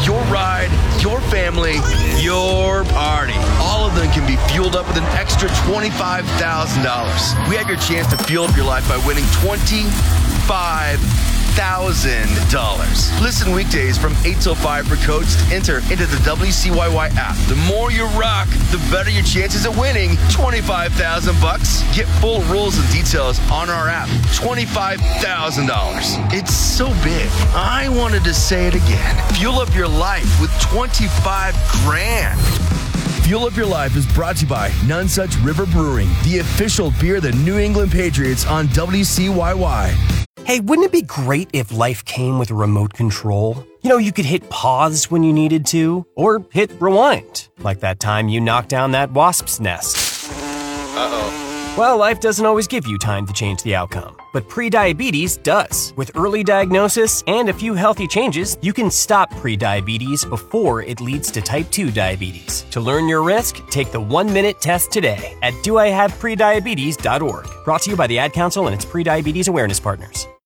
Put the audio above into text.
Your ride, your family, your party. All of them can be fueled up with an extra $25,000. We have your chance to fuel up your life by winning $25,000. Listen weekdays from 8 till 5 for codes to enter into the WCYY app. The more you rock, the better your chances of winning $25,000. Get full rules and details on our app. $25,000. It's so big. I wanted to say it again. Fuel up your life with 25 grand. Fuel Up Your Life is brought to you by None Such River Brewing, the official beer of the New England Patriots on WCYY. Hey, wouldn't it be great if life came with a remote control? You know, you could hit pause when you needed to, or hit rewind, like that time you knocked down that wasp's nest. Uh-oh. Well, life doesn't always give you time to change the outcome, but prediabetes does. With early diagnosis and a few healthy changes, you can stop prediabetes before it leads to type 2 diabetes. To learn your risk, take the 1-minute test today at doihaveprediabetes.org. Brought to you by the Ad Council and its prediabetes awareness partners.